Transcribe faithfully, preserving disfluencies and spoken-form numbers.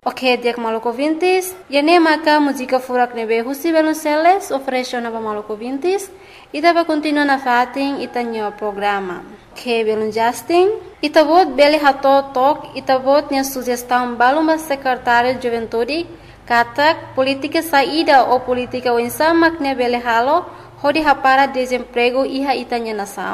Ok, dia que maluco vintis. E nem maca música furak nebe husi Velonceles ofereceu nova maluco vintis. E tava continua na fatin e tanho programa. Que belum Justin. E tabot beli hato tok e tabot nya sugestão baluma secretário de juventude. Katak política saída ou política o insamak ne beli halo. Hodi hapara desemprego iha itanya nação.